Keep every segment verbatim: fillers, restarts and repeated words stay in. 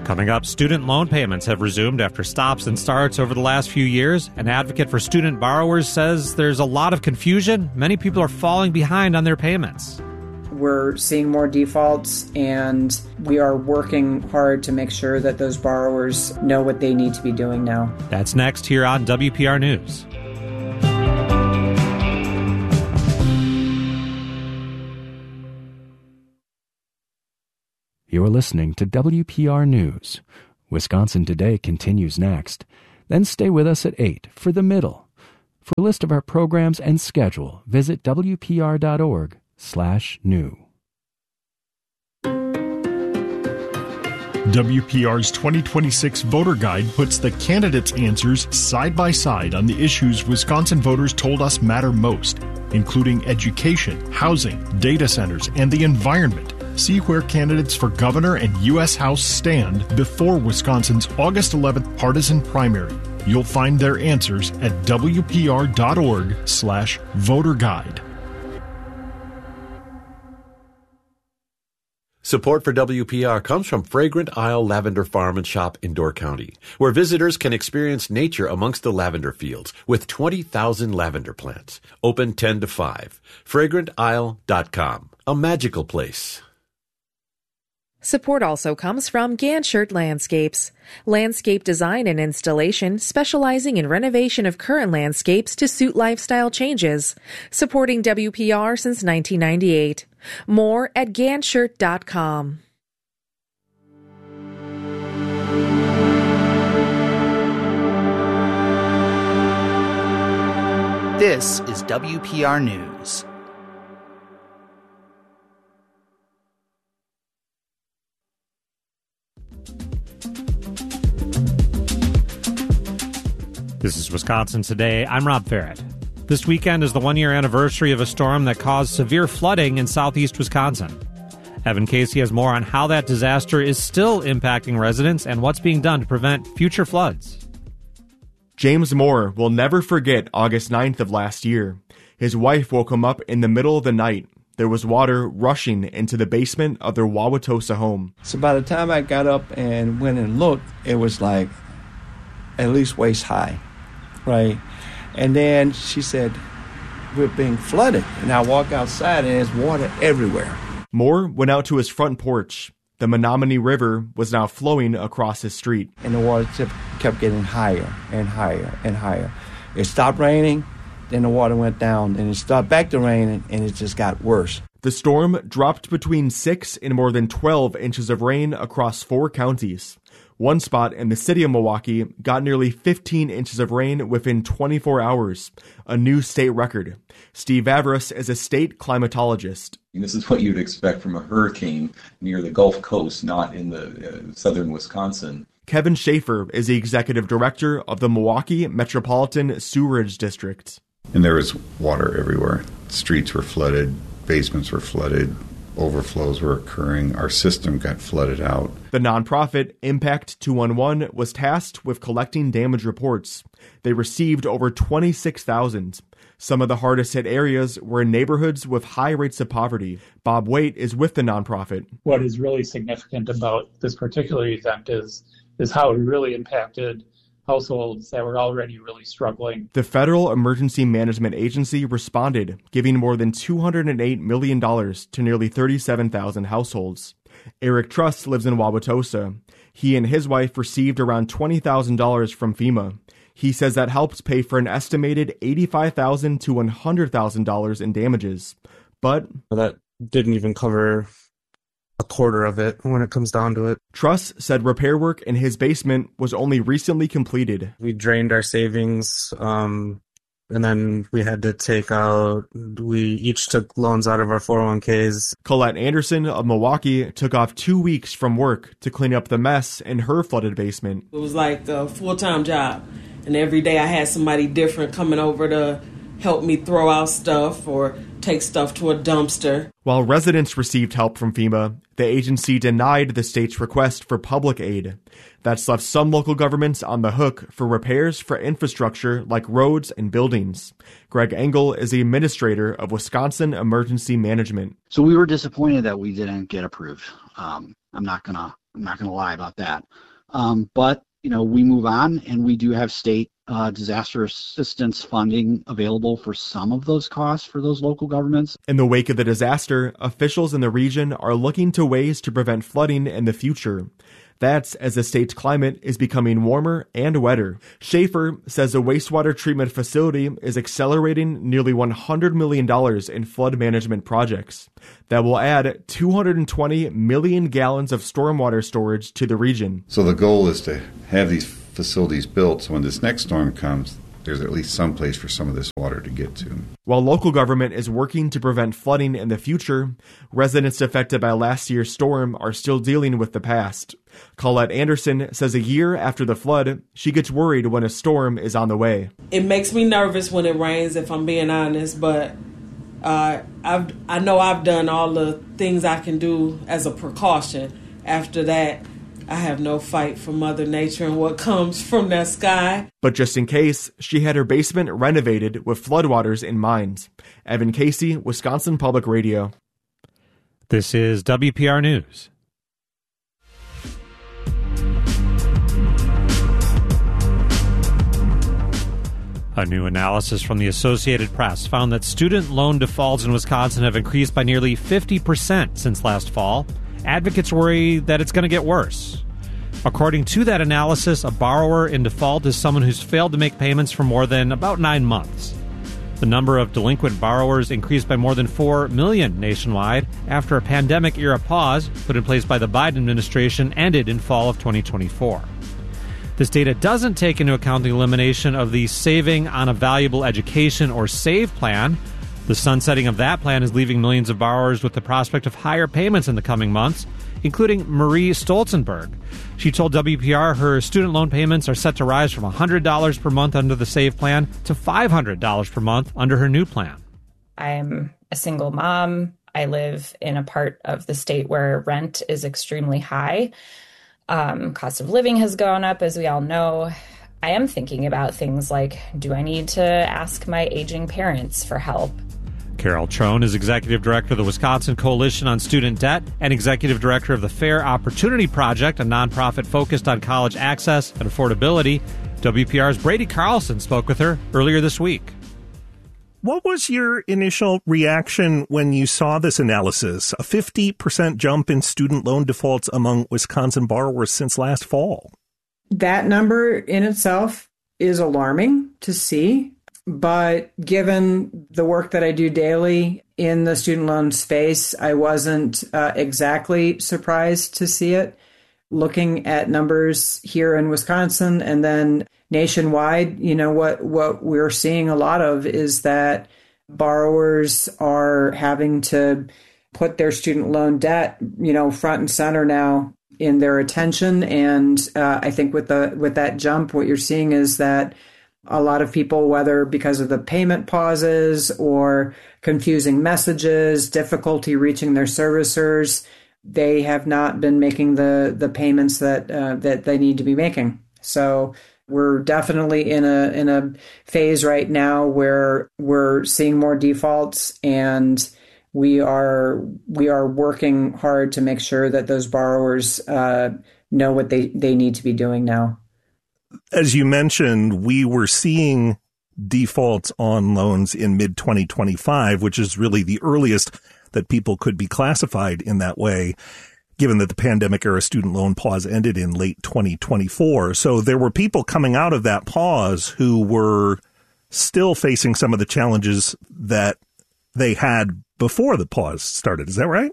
Coming up, student loan payments have resumed after stops and starts over the last few years. An advocate for student borrowers says there's a lot of confusion. Many people are falling behind on their payments. We're seeing more defaults, and we are working hard to make sure that those borrowers know what they need to be doing now. That's next here on W P R News. You're listening to W P R News. Wisconsin Today continues next. Then stay with us at eight for The Middle. For a list of our programs and schedule, visit W P R dot org slash new. W P R's twenty twenty-six Voter Guide puts the candidates' answers side by side on the issues Wisconsin voters told us matter most, including education, housing, data centers, and the environment. See where candidates for governor and U S House stand before Wisconsin's August eleventh partisan primary. You'll find their answers at W P R dot org slash voter guide. Support for W P R comes from Fragrant Isle Lavender Farm and Shop in Door County, where visitors can experience nature amongst the lavender fields with twenty thousand lavender plants. Open ten to five. fragrant isle dot com. A magical place. Support also comes from Ganshert Landscapes, landscape design and installation specializing in renovation of current landscapes to suit lifestyle changes, supporting W P R since nineteen ninety-eight. More at ganshert dot com. This is W P R News. This is Wisconsin Today. I'm Rob Farrett. This weekend is the one-year anniversary of a storm that caused severe flooding in southeast Wisconsin. Evan Casey has more on how that disaster is still impacting residents and what's being done to prevent future floods. James Moore will never forget August ninth of last year. His wife woke him up in the middle of the night. There was water rushing into the basement of their Wauwatosa home. So by the time I got up and went and looked, it was like at least waist high, right? And then she said, we're being flooded. And I walk outside and there's water everywhere. Moore went out to his front porch. The Menominee River was now flowing across his street. And the water kept getting higher and higher and higher. It stopped raining, then the water went down, and it started back to raining, and it just got worse. The storm dropped between six and more than twelve inches of rain across four counties. One spot in the city of Milwaukee got nearly fifteen inches of rain within twenty-four hours, a new state record. Steve Avris is a state climatologist. This is what you'd expect from a hurricane near the Gulf Coast, not in the uh, southern Wisconsin. Kevin Schaefer is the executive director of the Milwaukee Metropolitan Sewerage District. And there was water everywhere. Streets were flooded, basements were flooded, overflows were occurring. Our system got flooded out. The nonprofit Impact two one one was tasked with collecting damage reports. They received over twenty-six thousand. Some of the hardest hit areas were in neighborhoods with high rates of poverty. Bob Waite is with the nonprofit. What is really significant about this particular event is, is how it really impacted households that were already really struggling. The Federal Emergency Management Agency responded, giving more than two hundred eight million dollars to nearly thirty-seven thousand households. Eric Truss lives in Wauwatosa. He and his wife received around twenty thousand dollars from FEMA. He says that helped pay for an estimated eighty-five thousand dollars to one hundred thousand dollars in damages. But that didn't even cover a quarter of it when it comes down to it. Truss said repair work in his basement was only recently completed. We drained our savings, um, and then we had to take out, we each took loans out of our four oh one k's. Colette Anderson of Milwaukee took off two weeks from work to clean up the mess in her flooded basement. It was like a full-time job, and every day I had somebody different coming over to help me throw out stuff or take stuff to a dumpster. While residents received help from FEMA, the agency denied the state's request for public aid. That's left some local governments on the hook for repairs for infrastructure like roads and buildings. Greg Engel is the administrator of Wisconsin Emergency Management. So we were disappointed that we didn't get approved. Um, I'm not going to I'm not going to lie about that. Um, but, you know, we move on, and we do have state uh, disaster assistance funding available for some of those costs for those local governments. In the wake of the disaster, officials in the region are looking to ways to prevent flooding in the future. That's as the state's climate is becoming warmer and wetter. Schaefer says the wastewater treatment facility is accelerating nearly one hundred million dollars in flood management projects that will add two hundred twenty million gallons of stormwater storage to the region. So the goal is to have these facilities built so when this next storm comes, there's at least some place for some of this water to get to. While local government is working to prevent flooding in the future, residents affected by last year's storm are still dealing with the past. Colette Anderson says a year after the flood, she gets worried when a storm is on the way. It makes me nervous when it rains, if I'm being honest, but uh, I've, I know I've done all the things I can do as a precaution. After that, I have no fight for Mother Nature and what comes from that sky. But just in case, she had her basement renovated with floodwaters in mind. Evan Casey, Wisconsin Public Radio. This is W P R News. A new analysis from the Associated Press found that student loan defaults in Wisconsin have increased by nearly fifty percent since last fall. Advocates worry that it's going to get worse. According to that analysis, a borrower in default is someone who's failed to make payments for more than about nine months. The number of delinquent borrowers increased by more than four million nationwide after a pandemic-era pause put in place by the Biden administration ended in fall of twenty twenty-four. This data doesn't take into account the elimination of the Saving on a Valuable Education or SAVE plan. The sunsetting of that plan is leaving millions of borrowers with the prospect of higher payments in the coming months, including Marie Stolzenberg. She told W P R her student loan payments are set to rise from one hundred dollars per month under the SAVE plan to five hundred dollars per month under her new plan. I'm a single mom. I live in a part of the state where rent is extremely high. Um, cost of living has gone up, as we all know. I am thinking about things like, do I need to ask my aging parents for help? Carol Trone is Executive Director of the Wisconsin Coalition on Student Debt and Executive Director of the Fair Opportunity Project, a nonprofit focused on college access and affordability. W P R's Brady Carlson spoke with her earlier this week. What was your initial reaction when you saw this analysis? A fifty percent jump in student loan defaults among Wisconsin borrowers since last fall. That number in itself is alarming to see. But given the work that I do daily in the student loan space, I wasn't uh, exactly surprised to see it. Looking at numbers here in Wisconsin and then nationwide, you know, what, what we're seeing a lot of is that borrowers are having to put their student loan debt, you know, front and center now in their attention. And uh, I think with the with that jump, what you're seeing is that a lot of people, whether because of the payment pauses or confusing messages, difficulty reaching their servicers, they have not been making the the payments that uh, that they need to be making. So we're definitely in a in a phase right now where we're seeing more defaults, and we are we are working hard to make sure that those borrowers uh, know what they, they need to be doing now. As you mentioned, we were seeing defaults on loans in mid twenty twenty-five, which is really the earliest that people could be classified in that way, given that the pandemic-era student loan pause ended in late twenty twenty-four. So there were people coming out of that pause who were still facing some of the challenges that they had before the pause started. Is that right?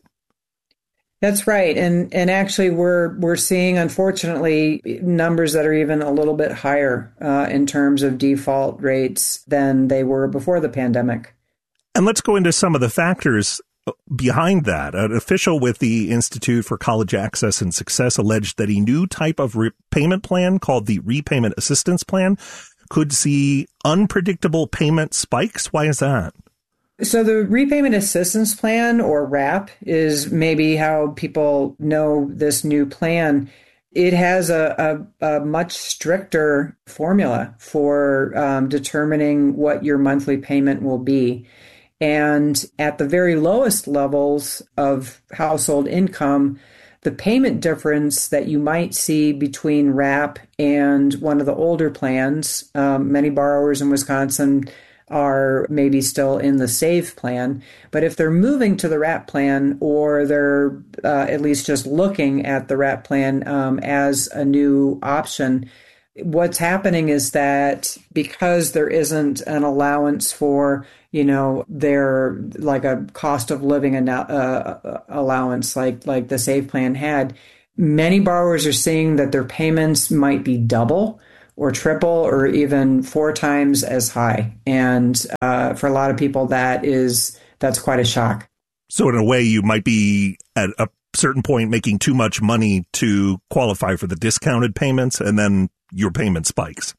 That's right. And and actually, we're we're seeing, unfortunately, numbers that are even a little bit higher uh, in terms of default rates than they were before the pandemic. And let's go into some of the factors behind that. An official with the Institute for College Access and Success alleged that a new type of repayment plan called the Repayment Assistance Plan could see unpredictable payment spikes. Why is that? So the Repayment Assistance Plan, or RAP, is maybe how people know this new plan. It has a, a, a much stricter formula for um, determining what your monthly payment will be. And at the very lowest levels of household income, the payment difference that you might see between RAP and one of the older plans, um, many borrowers in Wisconsin are maybe still in the SAVE plan. But if they're moving to the RAP plan, or they're uh, at least just looking at the RAP plan um, as a new option, what's happening is that because there isn't an allowance for, you know, their like a cost of living uh, allowance like like the SAVE plan had, many borrowers are seeing that their payments might be double or triple or even four times as high. And uh, for a lot of people, that is that's quite a shock. So in a way, you might be at a certain point making too much money to qualify for the discounted payments, and then your payment spikes.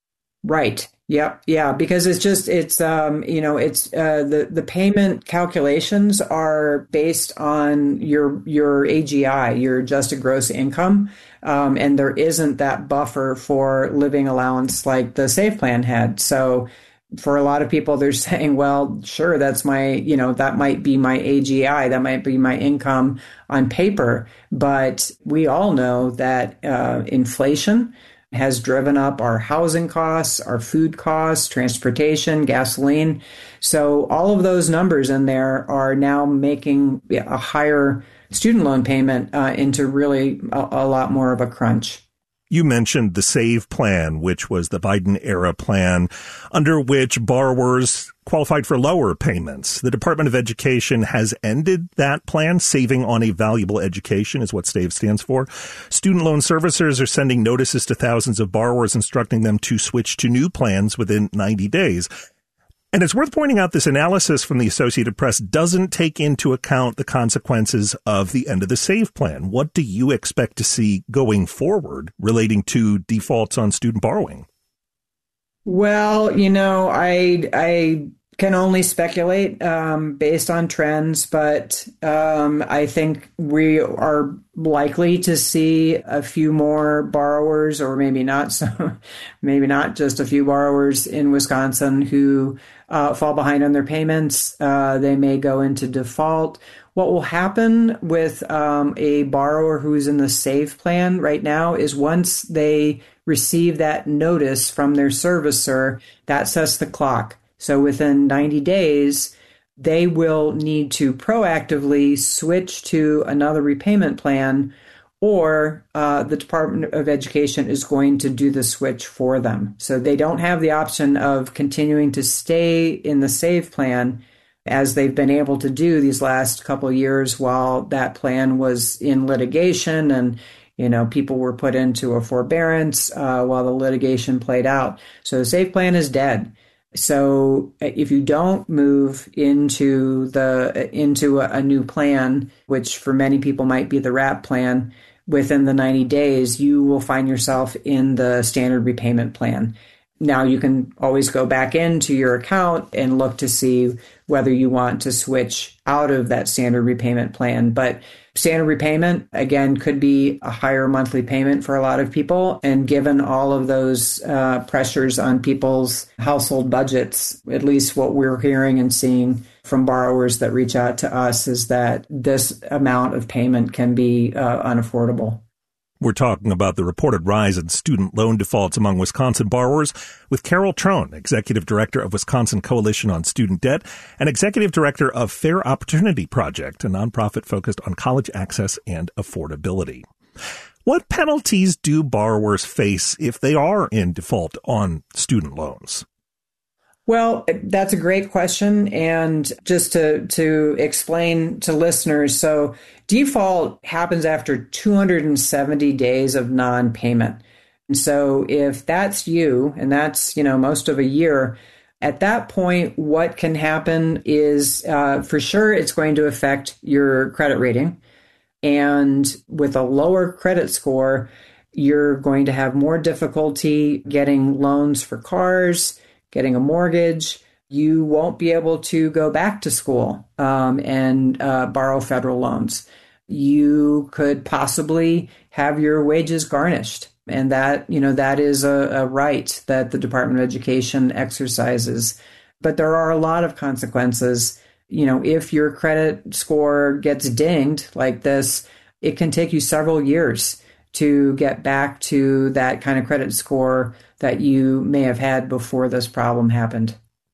Right. Yep. Yeah. Because it's just, it's, um, you know, it's, uh, the, the payment calculations are based on your, your A G I, your adjusted gross income. Um, and there isn't that buffer for living allowance like the SAVE plan had. So for a lot of people, they're saying, well, sure, that's my, you know, that might be my A G I, that might be my income on paper. But we all know that, uh, inflation has driven up our housing costs, our food costs, transportation, gasoline. So all of those numbers in there are now making a higher student loan payment uh, into really a, a lot more of a crunch. You mentioned the SAVE plan, which was the Biden-era plan under which borrowers qualified for lower payments. The Department of Education has ended that plan. Saving on a Valuable Education is what SAVE stands for. Student loan servicers are sending notices to thousands of borrowers instructing them to switch to new plans within ninety days. And it's worth pointing out this analysis from the Associated Press doesn't take into account the consequences of the end of the SAVE plan. What do you expect to see going forward relating to defaults on student borrowing? Well, you know, I I can only speculate um, based on trends, but um, I think we are likely to see a few more borrowers, or maybe not so, maybe not just a few borrowers in Wisconsin who uh, fall behind on their payments. Uh, they may go into default. What will happen with um, a borrower who's in the SAVE plan right now is once they receive that notice from their servicer, that sets the clock. So within ninety days, they will need to proactively switch to another repayment plan, or uh, the Department of Education is going to do the switch for them. So they don't have the option of continuing to stay in the SAVE plan as they've been able to do these last couple of years while that plan was in litigation and, you know, people were put into a forbearance uh, while the litigation played out. So the SAVE plan is dead. So if you don't move into the into a, a new plan, which for many people might be the RAP plan, within the ninety days, you will find yourself in the standard repayment plan. Now you can always go back into your account and look to see whether you want to switch out of that standard repayment plan. But standard repayment, again, could be a higher monthly payment for a lot of people. And given all of those uh, pressures on people's household budgets, at least what we're hearing and seeing from borrowers that reach out to us is that this amount of payment can be uh, unaffordable. We're talking about the reported rise in student loan defaults among Wisconsin borrowers with Carol Trone, Executive Director of Wisconsin Coalition on Student Debt and Executive Director of Fair Opportunity Project, a nonprofit focused on college access and affordability. What penalties do borrowers face if they are in default on student loans? Well, that's a great question. And just to, to explain to listeners, so default happens after two hundred seventy days of non-payment. And so if that's you, and that's, you know, most of a year, at that point, what can happen is uh, for sure it's going to affect your credit rating. And with a lower credit score, you're going to have more difficulty getting loans for cars, getting a mortgage. You won't be able to go back to school um, and uh, borrow federal loans. You could possibly have your wages garnished. And that, you know, that is a, a right that the Department of Education exercises. But there are a lot of consequences. You know, if your credit score gets dinged like this, it can take you several years to get back to that kind of credit score that you may have had before this problem happened.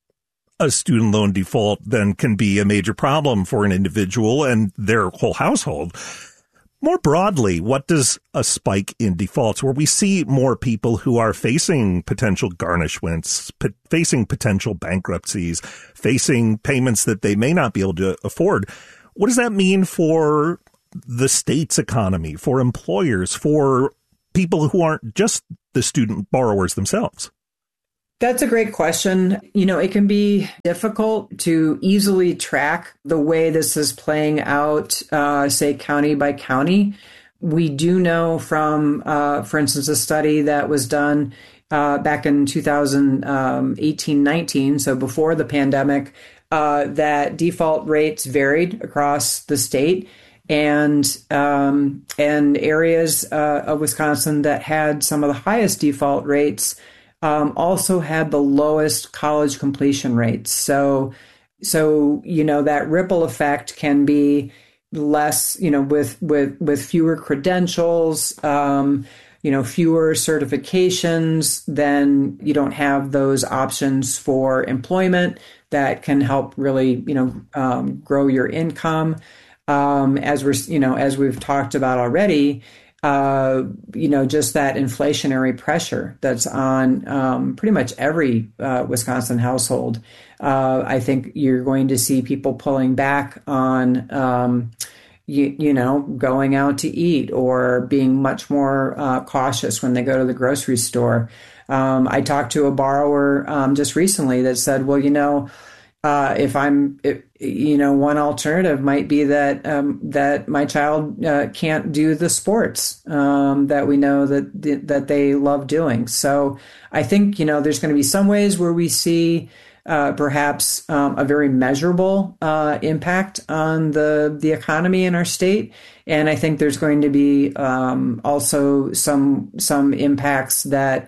A student loan default then can be a major problem for an individual and their whole household. More broadly, what does a spike in defaults, where we see more people who are facing potential garnishments, p- facing potential bankruptcies, facing payments that they may not be able to afford, what does that mean for the state's economy, for employers, for people who aren't just the student borrowers themselves? That's a great question. You know, it can be difficult to easily track the way this is playing out, uh, say, county by county. We do know from, uh, for instance, a study that was done uh, back in two thousand eighteen nineteen, so before the pandemic, uh, that default rates varied across the state. And um, and areas uh, of Wisconsin that had some of the highest default rates um, also had the lowest college completion rates. So, so you know, that ripple effect can be less, you know, with with with fewer credentials, um, you know, fewer certifications, then you don't have those options for employment that can help really, you know, um, grow your income. Um, as we're, you know, as we've talked about already, uh, you know, just that inflationary pressure that's on um, pretty much every uh, Wisconsin household. Uh, I think you're going to see people pulling back on, um, you, you know, going out to eat or being much more uh, cautious when they go to the grocery store. Um, I talked to a borrower um, just recently that said, well, you know, Uh, if I'm, if, you know, one alternative might be that um, that my child uh, can't do the sports um, that we know that that they love doing. So I think, you know, there's going to be some ways where we see uh, perhaps um, a very measurable uh, impact on the the economy in our state, and I think there's going to be um, also some some impacts that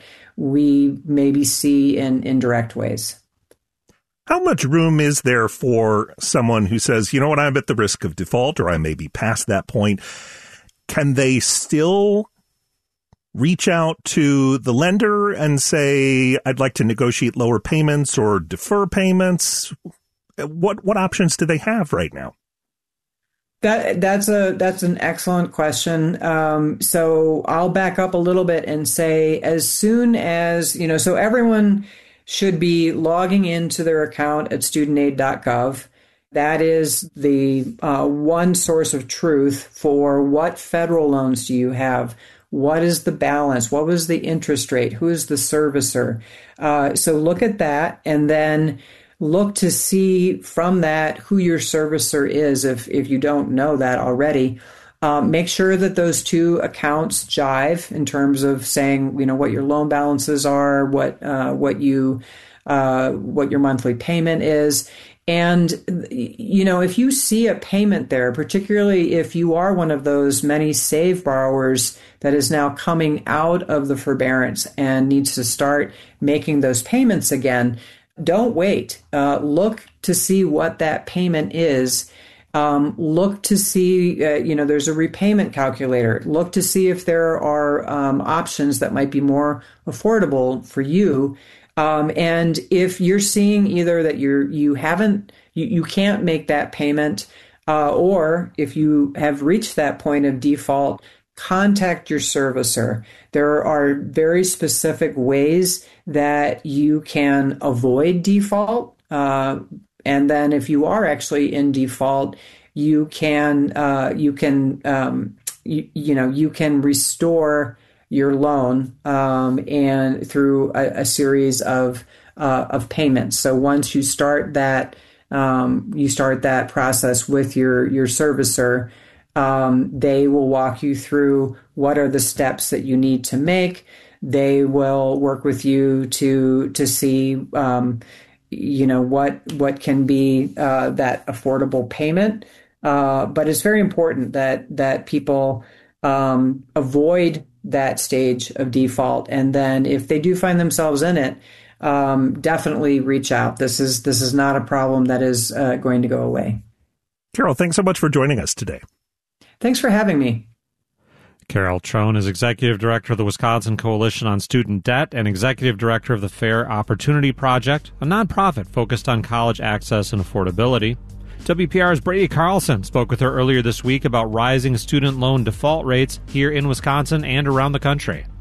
we maybe see in indirect ways. How much room is there for someone who says, you know what, I'm at the risk of default, or I may be past that point? Can they still reach out to the lender and say, I'd like to negotiate lower payments or defer payments? What what options do they have right now? That that's a that's an excellent question. Um, so I'll back up a little bit and say, as soon as, you know, so everyone should be logging into their account at student aid dot gov. That is the uh, one source of truth for what federal loans do you have, what is the balance, what was the interest rate, who is the servicer. Uh, so look at that, and then look to see from that who your servicer is if, if you don't know that already. Um, make sure that those two accounts jive in terms of saying, you know, what your loan balances are, what uh, what you uh, what your monthly payment is, and you know, if you see a payment there, particularly if you are one of those many SAVE borrowers that is now coming out of the forbearance and needs to start making those payments again, don't wait. Uh, look to see what that payment is. Um, look to see, uh, you know, there's a repayment calculator. Look to see if there are um, options that might be more affordable for you. Um, and if you're seeing either that you're, you haven't, you, you can't make that payment, uh, or if you have reached that point of default, contact your servicer. There are very specific ways that you can avoid default. Uh, And then if you are actually in default, you can, uh, you can, um, you, you know, you can restore your loan um, and through a, a series of uh, of payments. So once you start that, um, you start that process with your your servicer, um, they will walk you through what are the steps that you need to make. They will work with you to to see. Um, you know, what what can be uh, that affordable payment. Uh, but it's very important that that people um, avoid that stage of default. And then if they do find themselves in it, um, definitely reach out. This is this is not a problem that is uh, going to go away. Carol, thanks so much for joining us today. Thanks for having me. Carol Trone is Executive Director of the Wisconsin Coalition on Student Debt and Executive Director of the Fair Opportunity Project, a nonprofit focused on college access and affordability. W P R's Brady Carlson spoke with her earlier this week about rising student loan default rates here in Wisconsin and around the country.